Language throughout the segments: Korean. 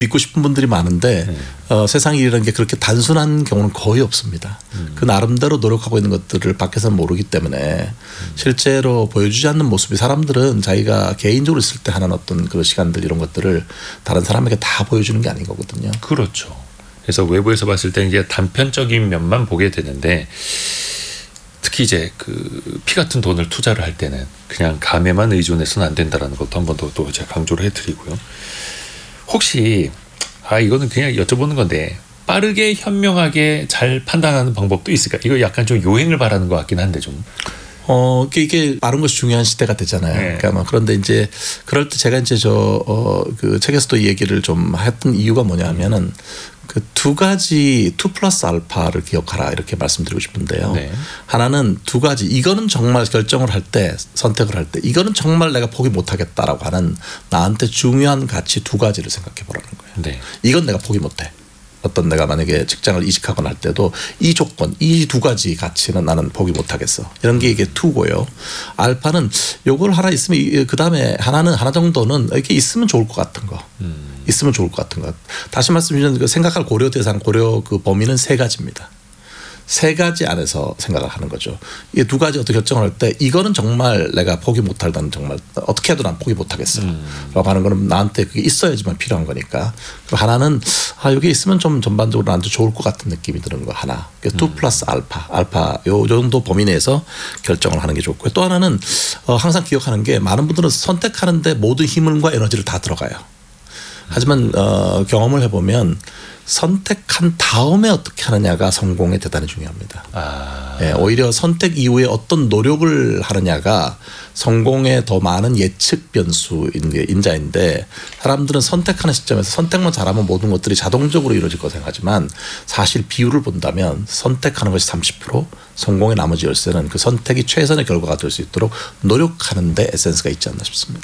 믿고 싶은 분들이 많은데 세상 일이라는 게 그렇게 단순한 경우는 거의 없습니다. 그 나름대로 노력하고 있는 것들을 밖에서는 모르기 때문에 실제로 보여주지 않는 모습이 사람들은 자기가 개인적으로 있을 때 하는 어떤 그런 시간들 이런 것들을 다른 사람에게 다 보여주는 게 아닌 거거든요. 그렇죠. 그래서 외부에서 봤을 때 이제 단편적인 면만 보게 되는데 특히 이제 그 피 같은 돈을 투자를 할 때는 그냥 감에만 의존해서는 안 된다라는 것도 한 번 더 또 제가 강조를 해드리고요. 혹시 이거는 그냥 여쭤보는 건데 빠르게 현명하게 잘 판단하는 방법도 있을까? 이거 약간 좀 요행을 바라는 것 같긴 한데 좀. 이게 빠른 것이 중요한 시대가 되잖아요. 네. 그러니까 그런데 이제 그럴 때 제가 이제 그 책에서도 이 얘기를 좀 했던 이유가 뭐냐면은 그 두 가지 2+알파를 기억하라 이렇게 말씀드리고 싶은데요. 네. 하나는 두 가지 이거는 정말 결정을 할 때 선택을 할 때 이거는 정말 내가 포기 못하겠다라고 하는 나한테 중요한 가치 두 가지를 생각해 보라는 거예요. 네. 이건 내가 포기 못해. 어떤 내가 만약에 직장을 이직하거나 할 때도 이 조건, 이 두 가지 가치는 나는 포기 못하겠어. 이런 게 이게 2고요. 알파는 요걸 하나 있으면 그 다음에 하나 정도는 이렇게 있으면 좋을 것 같은 거. 있으면 좋을 것 같은 것. 다시 말씀드리면 생각할 고려 대상, 고려 그 범위는 세 가지입니다. 세 가지 안에서 생각을 하는 거죠. 이 두 가지 어떻게 결정을 할 때 이거는 정말 내가 포기 못하다는 정말 어떻게 해도 난 포기 못하겠어 라고 하는 거는 나한테 그게 있어야지만 필요한 거니까. 그리고 하나는 여기 있으면 좀 전반적으로 나한테 좋을 것 같은 느낌이 드는 거 하나. 2+알파 요 정도 범위 내에서 결정을 하는 게 좋고요. 또 하나는 항상 기억하는 게 많은 분들은 선택하는데 모든 힘과 에너지를 다 들어가요. 하지만 경험을 해보면 선택한 다음에 어떻게 하느냐가 성공에 대단히 중요합니다. 네, 오히려 선택 이후에 어떤 노력을 하느냐가 성공에 더 많은 예측 변수인 게 인자인데 사람들은 선택하는 시점에서 선택만 잘하면 모든 것들이 자동적으로 이루어질 거 생각하지만 사실 비율을 본다면 선택하는 것이 30% 성공의 나머지 열쇠는 그 선택이 최선의 결과가 될 수 있도록 노력하는 데 에센스가 있지 않나 싶습니다.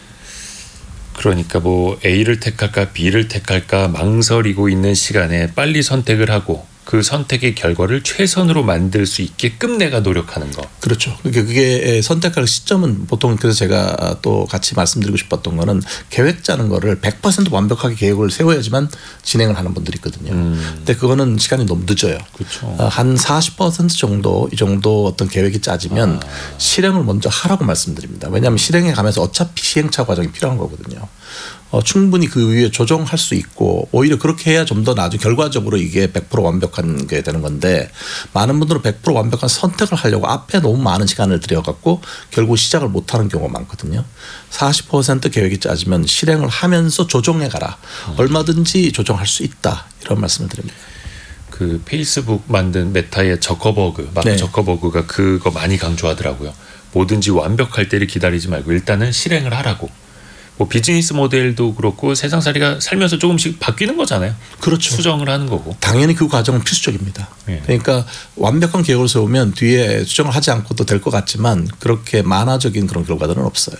그러니까 뭐 A를 택할까 B를 택할까 망설이고 있는 시간에 빨리 선택을 하고 그 선택의 결과를 최선으로 만들 수 있게끔 내가 노력하는 거. 그렇죠. 그게 선택할 시점은 보통 그래서 제가 또 같이 말씀드리고 싶었던 거는 계획 짜는 거를 100% 완벽하게 계획을 세워야지만 진행을 하는 분들이 있거든요. 근데 그거는 시간이 너무 늦어요. 그렇죠. 한 40% 정도 이 정도 어떤 계획이 짜지면 실행을 먼저 하라고 말씀드립니다. 왜냐하면 실행에 가면서 어차피 시행착오 과정이 필요한 거거든요. 충분히 그 위에 조정할 수 있고 오히려 그렇게 해야 좀 더 나중에 결과적으로 이게 100% 완벽한 게 되는 건데 많은 분들은 100% 완벽한 선택을 하려고 앞에 너무 많은 시간을 들여갖고 결국 시작을 못하는 경우가 많거든요. 40% 계획이 짜지면 실행을 하면서 조정해 가라. 얼마든지 조정할 수 있다. 이런 말씀을 드립니다. 그 페이스북 만든 메타의 마크 네. 저커버그가 그거 많이 강조하더라고요. 뭐든지 완벽할 때를 기다리지 말고 일단은 실행을 하라고. 뭐 비즈니스 모델도 그렇고 세상살이가 살면서 조금씩 바뀌는 거잖아요. 그렇죠. 수정을 하는 거고. 당연히 그 과정은 필수적입니다. 예. 그러니까 완벽한 계획을 세우면 뒤에 수정을 하지 않고도 될 것 같지만 그렇게 만화적인 그런 결과들은 없어요.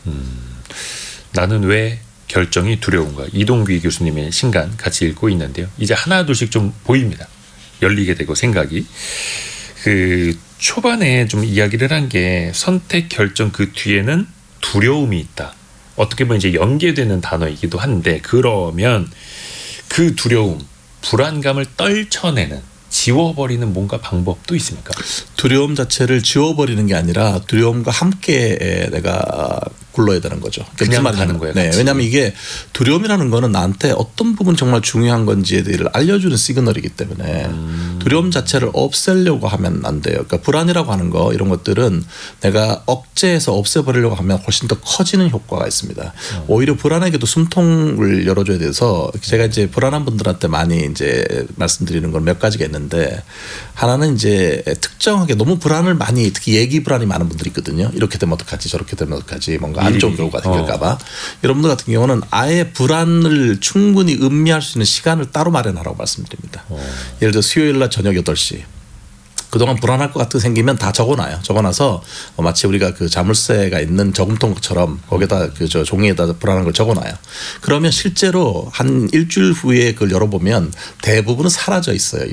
나는 왜 결정이 두려운가. 이동규 교수님의 신간 같이 읽고 있는데요. 이제 하나 둘씩 좀 보입니다. 열리게 되고 생각이. 그 초반에 좀 이야기를 한 게 선택 결정 그 뒤에는 두려움이 있다. 어떻게 보면 이제 연계되는 단어이기도 한데 그러면 그 두려움, 불안감을 떨쳐내는 지워버리는 뭔가 방법도 있습니까? 두려움 자체를 지워버리는 게 아니라 두려움과 함께 내가 굴러야 되는 거죠. 그냥 가는 거예요. 네, 왜냐하면 이게 두려움이라는 거는 나한테 어떤 부분 정말 중요한 건지에 대해서 알려주는 시그널이기 때문에 두려움 자체를 없애려고 하면 안 돼요. 그러니까 불안이라고 하는 거 이런 것들은 내가 억제해서 없애버리려고 하면 훨씬 더 커지는 효과가 있습니다. 오히려 불안에게도 숨통을 열어줘야 돼서 제가 이제 불안한 분들한테 많이 이제 말씀드리는 건 몇 가지가 있는데 하나는 이제 특정하게 너무 불안을 많이 특히 얘기 불안이 많은 분들이 있거든요. 이렇게 되면 어떡하지 저렇게 되면 어떡하지 뭔가 안 좋은 결과가 생길까 봐. 여러분들 같은 경우는 아예 불안을 충분히 음미할 수 있는 시간을 따로 마련하라고 말씀드립니다. 예를 들어 수요일 날 저녁 8시. 그동안 불안할 것 같은 게 생기면 다 적어놔요. 적어놔서 마치 우리가 그 자물쇠가 있는 저금통처럼 거기다 그 저 종이에다 불안한 걸 적어놔요. 그러면 실제로 한 일주일 후에 그걸 열어보면 대부분은 사라져 있어요 이미.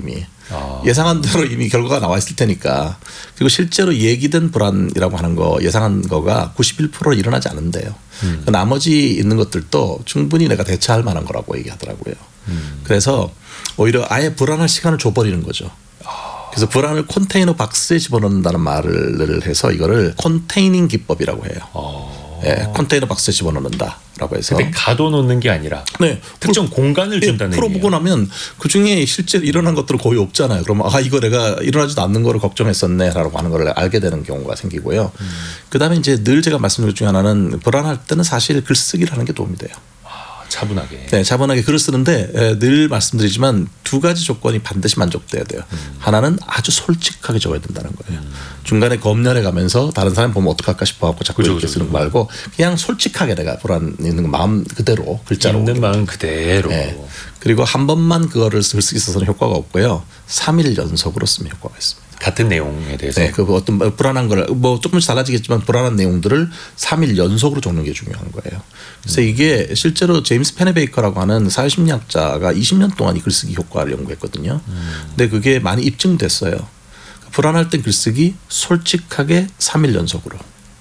예상한 대로 이미 결과가 나와 있을 테니까. 그리고 실제로 얘기된 불안이라고 하는 거 예상한 거가 91% 일어나지 않는데요. 그 나머지 있는 것들도 충분히 내가 대처할 만한 거라고 얘기하더라고요. 그래서 오히려 아예 불안할 시간을 줘버리는 거죠. 그래서 불안을 컨테이너 박스에 집어넣는다는 말을 해서 이거를 컨테이닝 기법이라고 해요. 네, 컨테이너 박스에 집어넣는다라고 해서. 근데 가둬놓는 게 아니라 네, 특정 공간을 준다는 얘기예요. 풀어보고 나면 그중에 실제 일어난 것들은 거의 없잖아요. 그러면 이거 내가 일어나지도 않는 거를 걱정했었네라고 하는 걸 알게 되는 경우가 생기고요. 그다음에 이제 늘 제가 말씀드린 것 중에 하나는 불안할 때는 사실 글쓰기를 하는 게 도움이 돼요. 차분하게. 네, 차분하게 글을 쓰는데 늘 말씀드리지만 두 가지 조건이 반드시 만족돼야 돼요. 하나는 아주 솔직하게 적어야 된다는 거예요. 중간에 검열해 가면서 다른 사람 보면 어떡할까 싶어갖고 자꾸 이렇게 쓰는 거 말고 그냥 솔직하게 내가 불안 있는 거 마음 그대로 글자로 있는 마음 그대로. 네. 그리고 한 번만 그거를 글쓰기 써서는 효과가 없고요. 3일 연속으로 쓰면 효과가 있습니다. 같은 내용에 대해서. 네, 그 어떤 불안한 걸 뭐 조금씩 달라지겠지만 불안한 내용들을 3일 연속으로 적는 게 중요한 거예요. 그래서 이게 실제로 제임스 페네베이커라고 하는 사회심리학자가 20년 동안 이 글쓰기 효과를 연구했거든요. 근데 그게 많이 입증됐어요. 불안할 땐 글쓰기 솔직하게 3일 연속으로.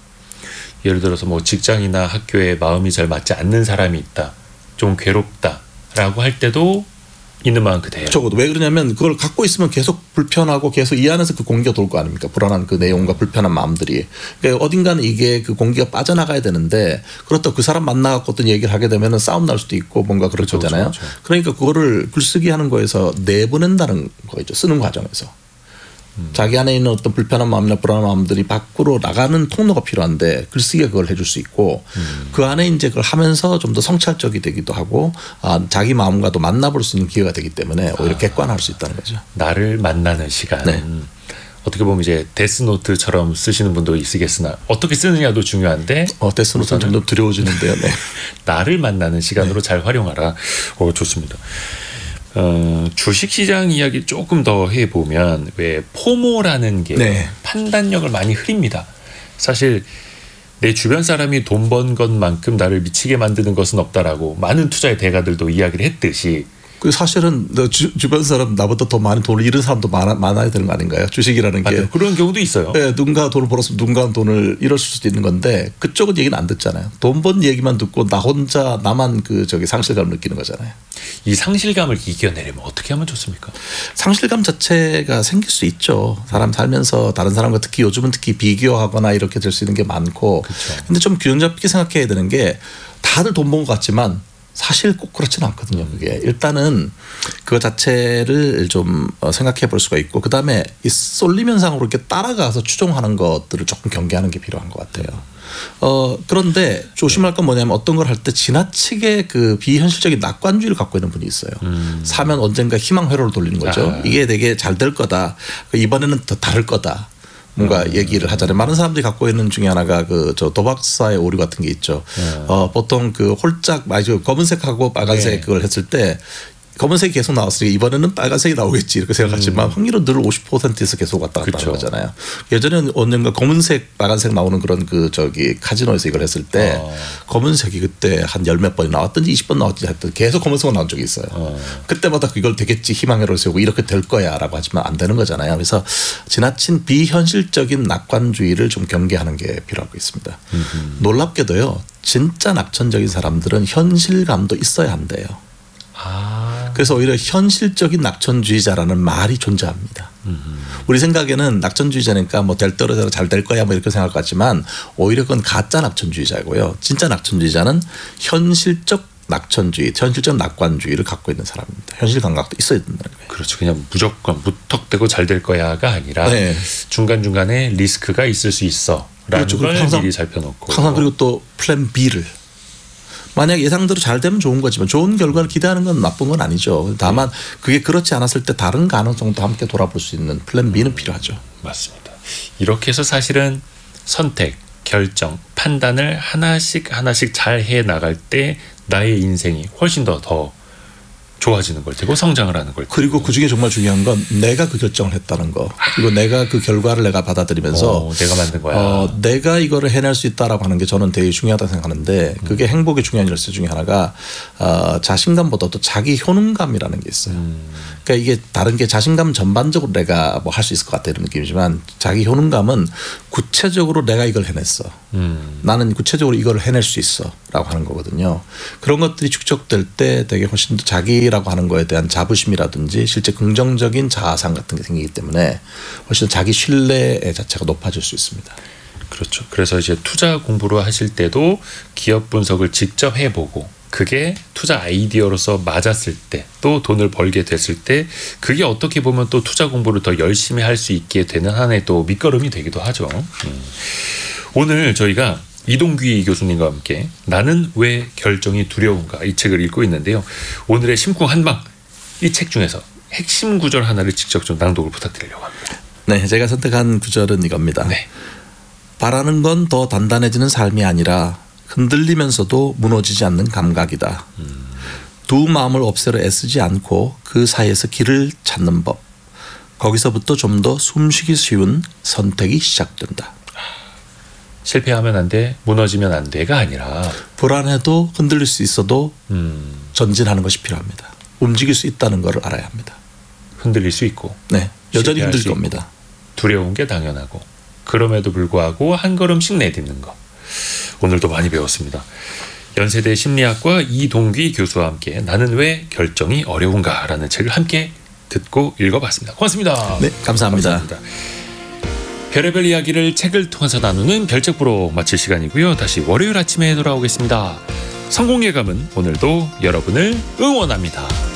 예를 들어서 뭐 직장이나 학교에 마음이 잘 맞지 않는 사람이 있다. 좀 괴롭다라고 할 때도 있는 마음 그대로. 적어도 왜 그러냐면 그걸 갖고 있으면 계속 불편하고 계속 이 안에서 그 공기가 돌 거 아닙니까? 불안한 그 내용과 불편한 마음들이. 그러니까 어딘가는 이게 그 공기가 빠져나가야 되는데 그렇다고 그 사람 만나갖고 어떤 얘기를 하게 되면 싸움 날 수도 있고 뭔가 그럴 거잖아요. 그렇죠. 그러니까 그거를 글쓰기 하는 거에서 내보낸다는 거죠. 쓰는 과정에서. 자기 안에 있는 어떤 불편한 마음이나 불안한 마음들이 밖으로 나가는 통로가 필요한데 글쓰기가 그걸 해줄 수 있고 그 안에 이제 그걸 하면서 좀 더 성찰적이 되기도 하고 자기 마음과도 만나볼 수 있는 기회가 되기 때문에 오히려 객관화할 수 있다는 거죠. 나를 만나는 시간. 네. 어떻게 보면 이제 데스노트처럼 쓰시는 분도 있으겠으나 어떻게 쓰느냐도 중요한데 데스노트는 좀 더 두려워지는데요. 네. 나를 만나는 시간으로 잘 활용하라. 좋습니다. 주식시장 이야기 조금 더 해보면 왜 포모라는 게 판단력을 많이 흐립니다. 사실 내 주변 사람이 돈 번 것만큼 나를 미치게 만드는 것은 없다라고 많은 투자의 대가들도 이야기를 했듯이 그 사실은 주변 사람 나보다 더 많은 돈을 잃은 사람도 많아야 되는 거 아닌가요? 주식이라는 게. 그런 경우도 있어요. 네, 누군가 돈을 벌었으면 누군가 돈을 잃었을 수도 있는 건데 그쪽은 얘기는 안 듣잖아요. 돈 번 얘기만 듣고 나 혼자 나만 상실감을 느끼는 거잖아요. 이 상실감을 이겨내려면 어떻게 하면 좋습니까? 상실감 자체가 생길 수 있죠. 사람 살면서 다른 사람과 특히 요즘은 특히 비교하거나 이렇게 될 수 있는 게 많고. 근데 좀 균형 잡게 생각해야 되는 게 다들 돈 번 것 같지만 사실 꼭 그렇지는 않거든요. 그게 일단은 그거 자체를 좀 생각해 볼 수가 있고 그다음에 이 쏠림 현상으로 이렇게 따라가서 추종하는 것들을 조금 경계하는 게 필요한 것 같아요. 그런데 조심할 건 뭐냐면 어떤 걸 할 때 지나치게 그 비현실적인 낙관주의를 갖고 있는 분이 있어요. 사면 언젠가 희망 회로를 돌리는 거죠. 이게 되게 잘 될 거다. 이번에는 더 다를 거다. 뭔가 얘기를 하잖아요. 많은 사람들이 갖고 있는 중에 하나가 저 도박사의 오류 같은 게 있죠. 보통 그 홀짝 검은색하고 빨간색 그걸 했을 때 검은색이 계속 나왔으니까 이번에는 빨간색이 나오겠지 이렇게 생각하지만 확률은 늘 50%에서 계속 왔다 갔다 하는 거잖아요. 예전에는 언젠가 검은색 빨간색 나오는 그런 카지노에서 이걸 했을 때 검은색이 그때 한 10몇 번이 나왔든지 20번 나왔든지 하여튼 계속 검은색으로 나온 적이 있어요. 그때마다 이걸 되겠지 희망회로 세우고 이렇게 될 거야 라고 하지만 안 되는 거잖아요. 그래서 지나친 비현실적인 낙관주의를 좀 경계하는 게 필요하고 있습니다. 놀랍게도요. 진짜 낙천적인 사람들은 현실감도 있어야 한대요. 그래서 오히려 현실적인 낙천주의자라는 말이 존재합니다. 우리 생각에는 낙천주의자니까 뭐 될 대로 잘 될 거야 뭐 이렇게 생각할 것 같지만 오히려 그건 가짜 낙천주의자고요. 진짜 낙천주의자는 현실적 낙천주의, 현실적 낙관주의를 갖고 있는 사람입니다. 현실 감각도 있어야 된다는 거예요. 그렇죠. 그냥 무조건 무턱대고 잘 될 거야가 아니라 중간중간에 리스크가 있을 수 있어 라는 걸 항상 미리 살펴놓고 항상 그리고 또 플랜 B를 만약 예상대로 잘 되면 좋은 거지만 좋은 결과를 기대하는 건 나쁜 건 아니죠. 다만 그게 그렇지 않았을 때 다른 가능성도 함께 돌아볼 수 있는 플랜 B는 필요하죠. 맞습니다. 이렇게 해서 사실은 선택, 결정, 판단을 하나씩 잘 해 나갈 때 나의 인생이 훨씬 더 좋아지는 걸 테고 성장을 하는 걸 테고. 그리고 그중에 정말 중요한 건 내가 그 결정을 했다는 거. 그리고 내가 그 결과를 내가 받아들이면서 내가 만든 거야. 내가 이거를 해낼 수 있다라고 하는 게 저는 되게 중요하다고 생각하는데 그게 행복의 중요한 열쇠 중에 하나가 자신감보다도 자기 효능감이라는 게 있어요. 그러니까 이게 다른 게 자신감 전반적으로 내가 뭐 할 수 있을 것 같다 이런 느낌이지만 자기 효능감은 구체적으로 내가 이걸 해냈어. 나는 구체적으로 이걸 해낼 수 있어 라고 하는 거거든요. 그런 것들이 축적될 때 되게 훨씬 더 자기라고 하는 거에 대한 자부심이라든지 실제 긍정적인 자아상 같은 게 생기기 때문에 훨씬 더 자기 신뢰 자체가 높아질 수 있습니다. 그렇죠. 그래서 이제 투자 공부를 하실 때도 기업 분석을 직접 해보고 그게 투자 아이디어로서 맞았을 때 또 돈을 벌게 됐을 때 그게 어떻게 보면 또 투자 공부를 더 열심히 할 수 있게 되는 하나의 또 밑거름이 되기도 하죠. 오늘 저희가 이동규 교수님과 함께 나는 왜 결정이 두려운가 이 책을 읽고 있는데요. 오늘의 심쿵 한방 이 책 중에서 핵심 구절 하나를 직접 좀 낭독을 부탁드리려고 합니다. 네, 제가 선택한 구절은 이겁니다. 네. 바라는 건 더 단단해지는 삶이 아니라 흔들리면서도 무너지지 않는 감각이다. 두 마음을 없애려 애쓰지 않고 그 사이에서 길을 찾는 법. 거기서부터 좀 더 숨쉬기 쉬운 선택이 시작된다. 실패하면 안 돼, 무너지면 안 돼가 아니라 불안해도 흔들릴 수 있어도 전진하는 것이 필요합니다. 움직일 수 있다는 것을 알아야 합니다. 흔들릴 수 있고 네, 여전히 흔들릴 겁니다. 두려운 게 당연하고 그럼에도 불구하고 한 걸음씩 내딛는 것. 오늘도 많이 배웠습니다. 연세대 심리학과 이동규 교수와 함께 나는 왜 결정이 어려운가 라는 책을 함께 듣고 읽어봤습니다. 고맙습니다. 네, 감사합니다. 별의별 이야기를 책을 통해서 나누는 별책부로 마칠 시간이고요. 다시 월요일 아침에 돌아오겠습니다. 성공 예감은 오늘도 여러분을 응원합니다.